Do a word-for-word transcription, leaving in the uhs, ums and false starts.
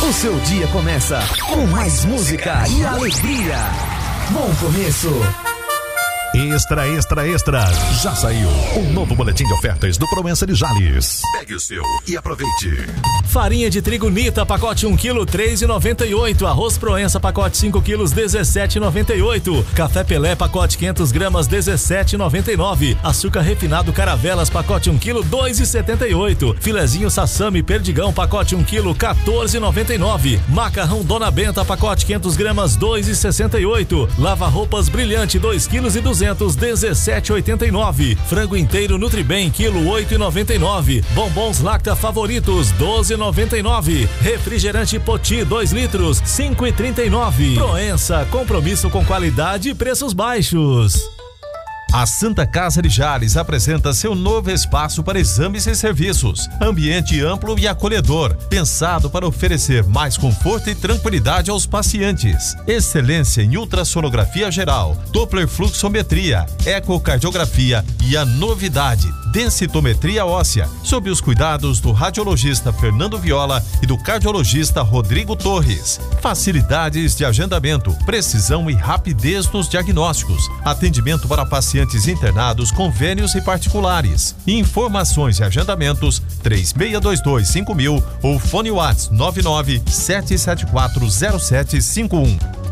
O seu dia começa com mais música e alegria. Bom começo. Extra, extra, extra. Já saiu o novo boletim de ofertas do Proença de Jales. Pegue o seu e aproveite. Farinha de trigo Nita, pacote um quilo, três reais e noventa e oito centavos. Arroz Proença, pacote cinco quilos, dezessete reais e noventa e oito centavos. Café Pelé, pacote quinhentas gramas, dezessete reais e noventa e nove centavos. Açúcar refinado Caravelas, pacote um quilo, dois reais e setenta e oito centavos. Filezinho Sassami Perdigão, pacote um quilo, quatorze reais e noventa e nove centavos. Macarrão Dona Benta, pacote quinhentas gramas, dois reais e sessenta e oito centavos. Lava roupas Brilhante, dois quilos e duzentos, dezessete reais e oitenta e nove centavos. Frango inteiro Nutribem, quilo, oito reais e noventa e nove centavos. Bombons Lacta Favoritos, doze reais e noventa e nove centavos. Refrigerante Poti, dois litros, cinco reais e trinta e nove centavos. Proença, compromisso com qualidade e preços baixos. A Santa Casa de Jales apresenta seu novo espaço para exames e serviços. Ambiente amplo e acolhedor, pensado para oferecer mais conforto e tranquilidade aos pacientes. Excelência em ultrassonografia geral, Doppler fluxometria, ecocardiografia e a novidade, densitometria óssea, sob os cuidados do radiologista Fernando Viola e do cardiologista Rodrigo Torres. Facilidades de agendamento, precisão e rapidez nos diagnósticos, atendimento para pacientes internados, convênios e particulares. Informações e agendamentos três seis dois dois cinco mil ou fone WhatsApp nove nove sete sete quatro zero sete cinco um.